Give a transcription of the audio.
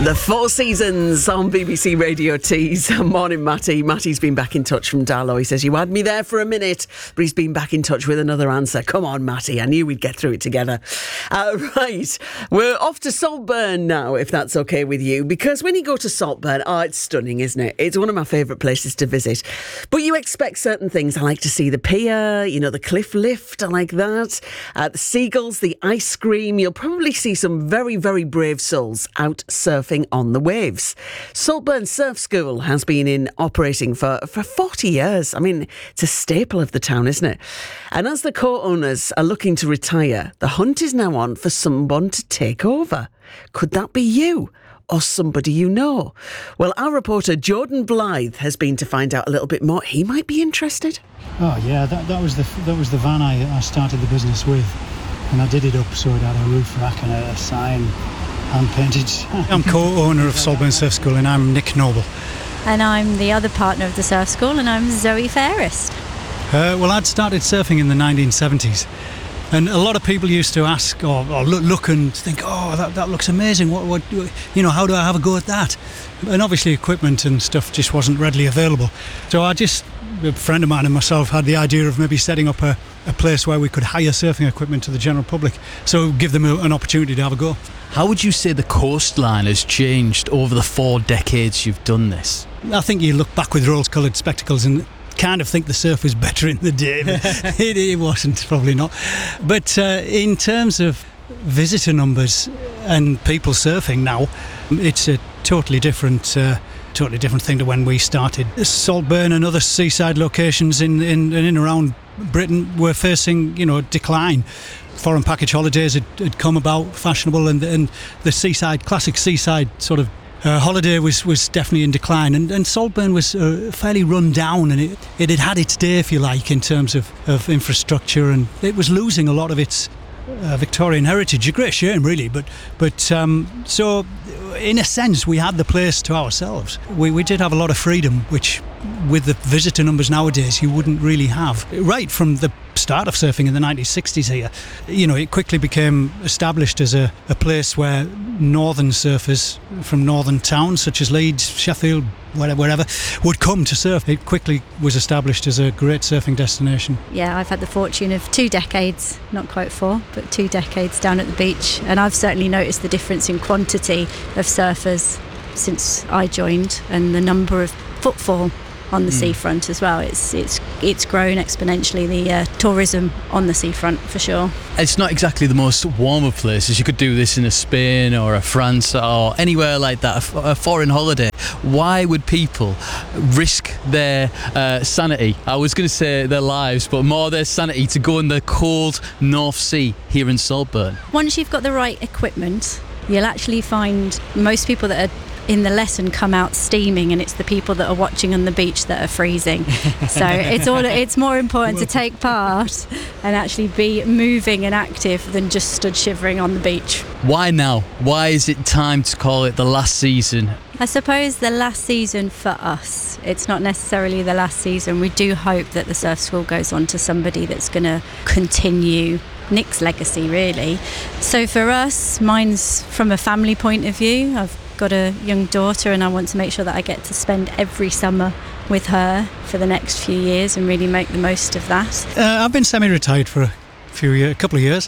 The Four Seasons on BBC Radio Tees. Morning, Matty. Matty's been back in touch from Darlow. He says, you had me there for a minute, but he's been back in touch with another answer. Come on, Matty. I knew we'd get through it together. Right. We're off to Saltburn now, if that's okay with you, because when you go to Saltburn, it's stunning, isn't it? It's one of my favourite places to visit. But you expect certain things. I like to see the pier, the cliff lift. I like that. The seagulls, the ice cream. You'll probably see some very, very brave souls out surfing on the waves. Saltburn Surf School has been operating for 40 years. I mean, it's a staple of the town, isn't it? And as the co-owners are looking to retire, the hunt is now on for someone to take over. Could that be you? Or somebody you know? Well, our reporter Jordan Blythe has been to find out a little bit more. He might be interested. Oh yeah, that was the van I started the business with, and I did it up so it had a roof rack and a sign and painted. I'm co-owner of Saltburn Surf School, and I'm Nick Noble. And I'm the other partner of the surf school, and I'm Zoe Fairest. Well, I'd started surfing in the 1970s. And a lot of people used to ask or look and think, that looks amazing. What how do I have a go at that? And obviously equipment and stuff just wasn't readily available. So a friend of mine and myself had the idea of maybe setting up a place where we could hire surfing equipment to the general public. So give them an opportunity to have a go. How would you say the coastline has changed over the 4 decades you've done this? I think you look back with rose-coloured spectacles and kind of think the surf was better in the day, but it wasn't, probably not. But in terms of visitor numbers and people surfing now, it's a totally different thing to when we started. Saltburn and other seaside locations in and around Britain were facing, decline. Foreign package holidays had come about, fashionable, and the classic seaside sort of holiday was definitely in decline, and Saltburn was fairly run down, and it had had its day, if you like, in terms of infrastructure, and it was losing a lot of its Victorian heritage. A great shame, really, but so in a sense we had the place to ourselves. We did have a lot of freedom, which with the visitor numbers nowadays you wouldn't really have. Right from the start of surfing in the 1960s here, it quickly became established as a place where northern surfers from northern towns such as Leeds, Sheffield, wherever would come to surf. It quickly was established as a great surfing destination. Yeah, I've had the fortune of 2 decades, not quite 4, but 2 decades down at the beach, and I've certainly noticed the difference in quantity of surfers since I joined, and the number of footfall on the seafront as well. It's grown exponentially, the tourism on the seafront, for sure. It's not exactly the most warm of places. You could do this in a Spain or a France or anywhere like that, a foreign holiday. Why would people risk their sanity? I was going to say their lives, but more their sanity to go in the cold North Sea here in Saltburn. Once you've got the right equipment, you'll actually find most people that are in the lesson come out steaming, and it's the people that are watching on the beach that are freezing. So it's more important to take part and actually be moving and active than just stood shivering on the beach. Why now? Why is it time to call it the last season? I suppose the last season for us. It's not necessarily the last season. We do hope that the surf school goes on to somebody that's going to continue Nick's legacy, really. So for us, mine's from a family point of view. I've got a young daughter, and I want to make sure that I get to spend every summer with her for the next few years and really make the most of that. I've been semi-retired for a couple of years.